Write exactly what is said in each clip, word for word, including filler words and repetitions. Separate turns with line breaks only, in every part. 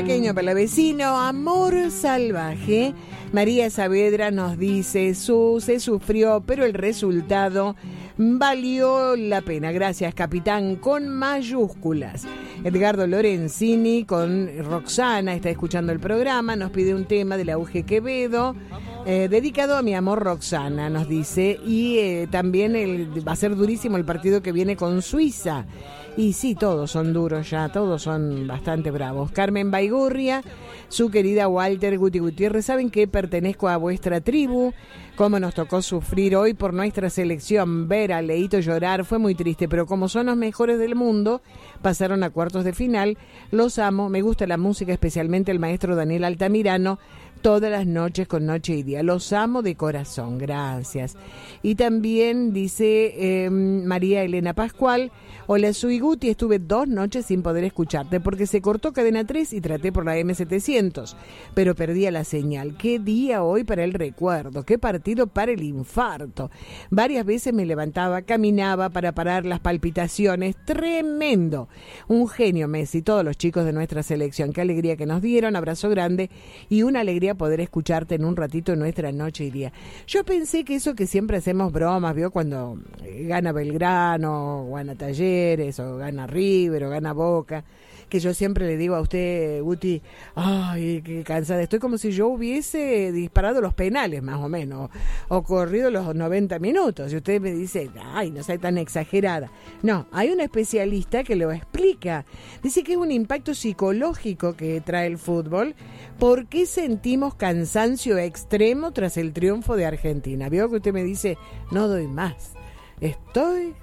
chaqueño para vecino, amor salvaje. María Saavedra nos dice, su, se sufrió, pero el resultado valió la pena. Gracias, capitán, con mayúsculas. Edgardo Lorenzini con Roxana está escuchando el programa, nos pide un tema de la U G Quevedo, eh, dedicado a mi amor Roxana, nos dice, y eh, también el, va a ser durísimo el partido que viene con Suiza. Y sí, todos son duros ya, todos son bastante bravos. Carmen Baigurria, su querida Walter Guti Gutiérrez, saben que pertenezco a vuestra tribu, cómo nos tocó sufrir hoy por nuestra selección, ver a Leito llorar fue muy triste, pero como son los mejores del mundo, pasaron a cuartos de final, los amo, me gusta la música, especialmente el maestro Daniel Altamirano, todas las noches con Noche y Día, los amo de corazón, gracias. Y también dice eh, María Elena Pascual, hola, soy Guti, estuve dos noches sin poder escucharte porque se cortó Cadena tres y traté por la eme setecientos, pero perdía la señal. Qué día hoy para el recuerdo, qué partido para el infarto. Varias veces me levantaba, caminaba para parar las palpitaciones, tremendo. Un genio Messi, todos los chicos de nuestra selección, qué alegría que nos dieron, abrazo grande y una alegría poder escucharte en un ratito en nuestra Noche y Día. Yo pensé que eso que siempre hacemos bromas, ¿vio? Cuando gana Belgrano, o gana Talleres, o gana River, o gana Boca, que yo siempre le digo a usted, Guti, ay, qué cansada estoy, como si yo hubiese disparado los penales, más o menos, o corrido los noventa minutos, y usted me dice, ay, no sea tan exagerada. No, hay un especialista que lo explica, dice que es un impacto psicológico que trae el fútbol, ¿por qué sentimos cansancio extremo tras el triunfo de Argentina? Veo que usted me dice, no doy más, estoy...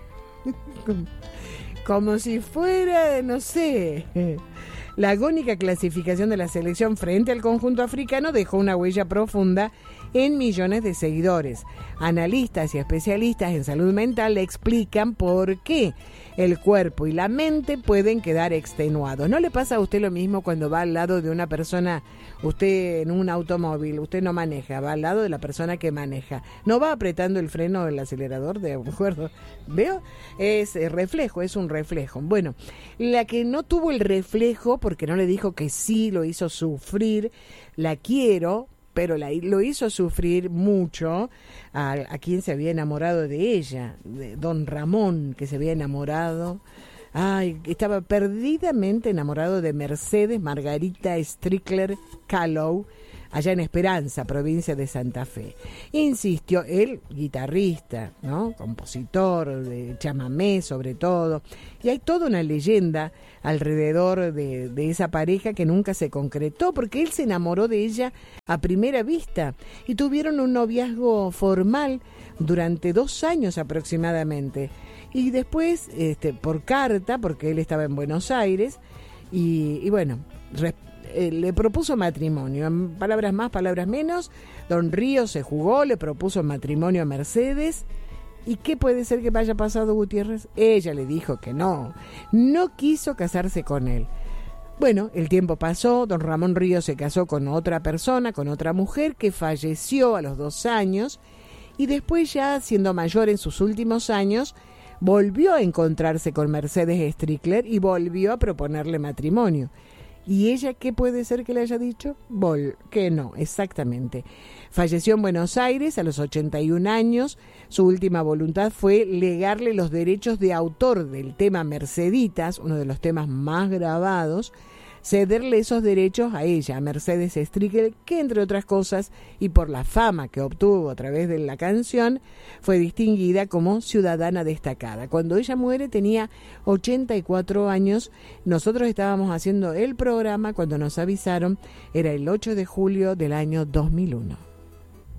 como si fuera, no sé. La agónica clasificación de la selección frente al conjunto africano dejó una huella profunda en millones de seguidores. Analistas y especialistas en salud mental explican por qué el cuerpo y la mente pueden quedar extenuados. ¿No le pasa a usted lo mismo cuando va al lado de una persona, usted en un automóvil, usted no maneja, va al lado de la persona que maneja, no va apretando el freno o el acelerador, de acuerdo? ¿Veo? Es reflejo, es un reflejo. Bueno, la que no tuvo el reflejo porque no le dijo que sí, lo hizo sufrir, la quiero, pero la, lo hizo sufrir mucho a, a quien se había enamorado de ella, de don Ramón, que se había enamorado, ay, estaba perdidamente enamorado de Mercedes Margarita Strickler Callow, allá en Esperanza, provincia de Santa Fe. Insistió, él, guitarrista, ¿no? Compositor de chamamé sobre todo, y hay toda una leyenda alrededor de, de esa pareja que nunca se concretó, porque él se enamoró de ella a primera vista, y tuvieron un noviazgo formal durante dos años aproximadamente, y después, este, por carta, porque él estaba en Buenos Aires, y, y bueno, respecto, Eh, le propuso matrimonio, en palabras más, palabras menos, don Río se jugó, le propuso matrimonio a Mercedes, ¿y qué puede ser que vaya pasado, Gutiérrez? Ella le dijo que no, no quiso casarse con él. Bueno, el tiempo pasó, don Ramón Río se casó con otra persona, con otra mujer que falleció a los dos años, y después ya siendo mayor en sus últimos años, volvió a encontrarse con Mercedes Strickler y volvió a proponerle matrimonio. ¿Y ella qué puede ser que le haya dicho? Vol, que no, exactamente. Falleció en Buenos Aires a los ochenta y un años. Su última voluntad fue legarle los derechos de autor del tema Merceditas, uno de los temas más grabados, cederle esos derechos a ella, a Mercedes Strickler, que entre otras cosas, y por la fama que obtuvo a través de la canción, fue distinguida como ciudadana destacada. Cuando ella muere tenía ochenta y cuatro años, nosotros estábamos haciendo el programa cuando nos avisaron, era el ocho de julio del año dos mil uno.